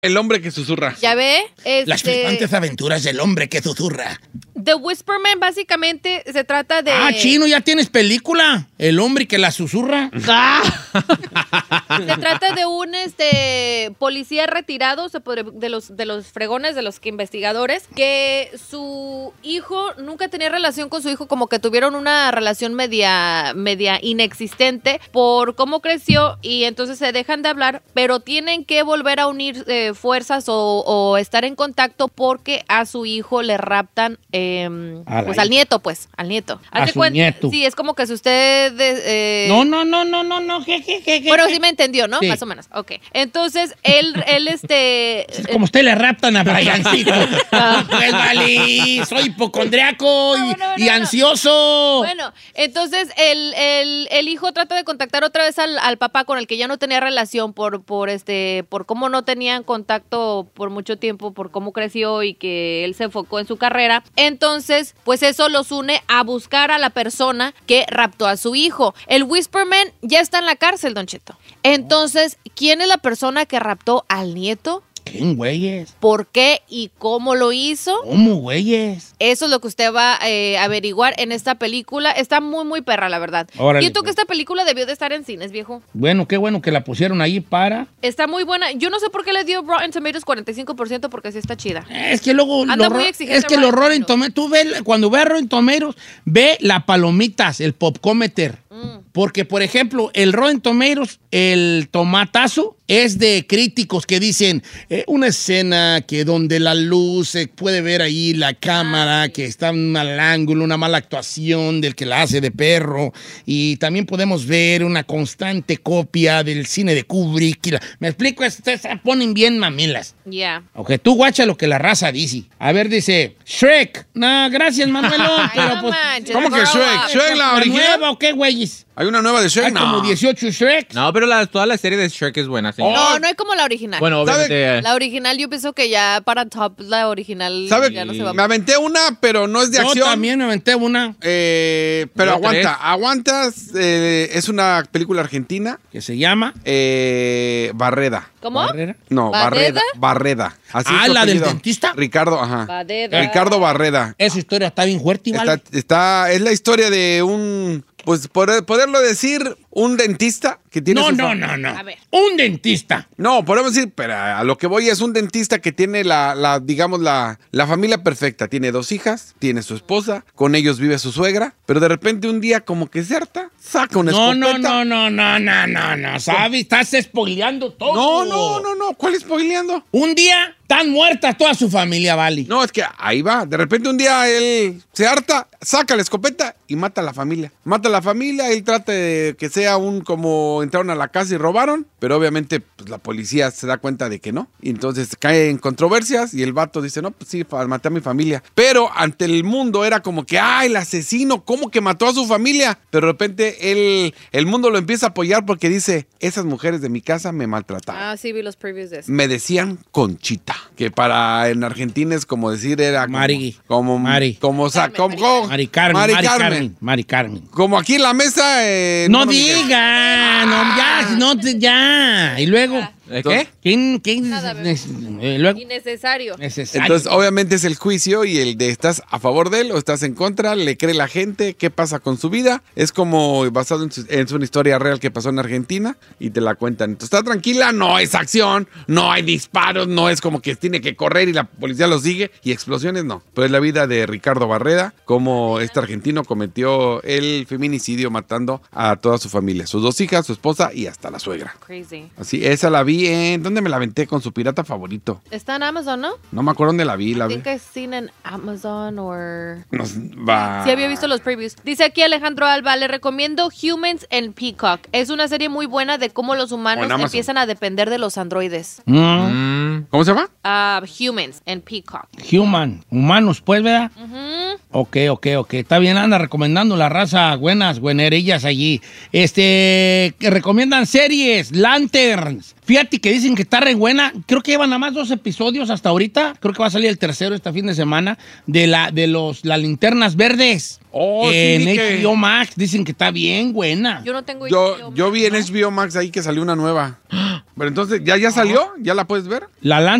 El hombre que susurra. ¿Ya ve? Las flipantes aventuras del hombre que susurra. The Whisperman básicamente se trata de... Chino, ya tienes película. El hombre que la susurra. Se trata de un policía retirado de los fregones, de los investigadores, que su hijo nunca tenía relación con su hijo, como que tuvieron una relación media inexistente por cómo creció, y entonces se dejan de hablar, pero tienen que volver a unir fuerzas o estar en contacto porque a su hijo le raptan al nieto. A su nieto. Sí, es como que si usted... No. Bueno, sí me entendió, ¿no? Sí. Más o menos. Ok. Entonces, él Es como usted le raptan a Briancito. Pues vale, soy hipocondriaco y ansioso. Bueno, entonces el hijo trata de contactar otra vez al papá con el que ya no tenía relación por cómo no tenían contacto por mucho tiempo, por cómo creció y que él se enfocó en su carrera. Entonces, pues eso los une a buscar a la persona que raptó a su hijo. El Whisperman ya está en la cárcel, Don Cheto. Entonces, ¿quién es la persona que raptó al nieto? ¿Quién, güeyes? ¿Por qué y cómo lo hizo? ¿Cómo, güeyes? Eso es lo que usted va a averiguar en esta película. Está muy, muy perra, la verdad. Órale, Siento que pues. esta película debió de estar en cines, viejo. Bueno, qué bueno que la pusieron ahí para... Está muy buena. Yo no sé por qué le dio Rotten Tomatoes 45%, porque sí está chida. Es que luego... Anda muy exigente Es que los Rotten Rotten Tomatoes... Tú ve, cuando veas Rotten Tomatoes, ve las palomitas, el popcometer. Porque, por ejemplo, el Rotten Tomatoes, el tomatazo, es de críticos que dicen una escena que donde la luz se puede ver ahí, la cámara, que está en un mal ángulo, una mala actuación del que la hace de perro. Y también podemos ver una constante copia del cine de Kubrick. ¿Me explico? Ustedes se ponen bien mamilas. Ya. Yeah. Ok, tú guacha lo que la raza dice. A ver, dice, Shrek. No, gracias, Manuelón. Pero no pues... manches, ¿Cómo que Shrek? ¿Shrek la original? ¿Nueva o qué, güeyes? ¿Hay una nueva de Shrek? Hay como 18 Shrek. No, pero toda la serie de Shrek es buena, sí. No, no es como la original. Bueno, obviamente... La original yo pienso que ya para top la original ¿Sabe? ya no se va a... Me aventé una, pero no es de acción. Yo también me aventé una. Pero aguantas. Es una película argentina. Que se llama... Barreda. ¿Cómo? ¿Barrera? No, ¿Barreda? Barreda. Así es su ¿la del apellido. dentista? Ricardo, ajá. Barreda. Ricardo Barreda. Esa historia está bien fuerte, ¿vale? Es la historia de un, pues poderlo decir, un dentista que tiene No. A ver. Un dentista. No, podemos decir, pero a lo que voy es un dentista que tiene digamos, la familia perfecta. Tiene 2 hijas, tiene su esposa, con ellos vive su suegra, pero de repente un día como que se harta, saca una escopeta. No, ¿sabes? Estás spoileando todo. No, ¿cuál spoileando? Un día están muertas toda su familia, ¿vale? No, es que ahí va. De repente un día él se harta, saca la escopeta y mata a la familia. Mata a la familia, él trata de que sea como entraron a la casa y robaron, pero obviamente pues, la policía se da cuenta de que no. Y entonces cae en controversias y el vato dice, no, pues sí, maté a mi familia. Pero ante el mundo era como que, el asesino, ¿cómo que mató a su familia? Pero de repente el mundo lo empieza a apoyar porque dice, esas mujeres de mi casa me maltrataron. Ah, sí, vi los previews de eso. Me decían Conchita, que en Argentina es como decir, era como... Mari. Como, Mari. como, Mari Carmen. Como aquí en la mesa... No diga, ya. Y luego... ¿Qué? ¿Quién? Nada, Luego... Innecesario. Necesario. Entonces, obviamente es el juicio y el de estás a favor de él o estás en contra, le cree la gente, qué pasa con su vida. Es como basado en una historia real que pasó en Argentina y te la cuentan. Entonces, está tranquila, no es acción, no hay disparos, no es como que tiene que correr y la policía lo sigue y explosiones, no. Pero es la vida de Ricardo Barreda, como este argentino cometió el feminicidio matando a toda su familia, sus 2 hijas, su esposa y hasta la suegra. Crazy. Así, esa la vi ¿dónde me la aventé? Con su pirata favorito. Está en Amazon, ¿no? No me acuerdo dónde la vi. I think I've seen in Amazon or... Va. Sí, había visto los previews. Dice aquí Alejandro Alba, le recomiendo Humans and Peacock. Es una serie muy buena de cómo los humanos empiezan a depender de los androides. ¿Cómo se llama? Humans and Peacock. Humanos, pues, ¿verdad? Ok. Está bien, anda recomendando la raza buenerillas allí. Que recomiendan series, Lanterns. Fíjate que dicen que está re buena. Creo que llevan nada más 2 episodios hasta ahorita. Creo que va a salir el tercero este fin de semana de las linternas verdes. En HBO Max dicen que está bien buena. Yo no tengo HBO Yo vi en Max, HBO Max ahí que salió una nueva. Pero entonces, ¿ya salió? ¿Ya la puedes ver? La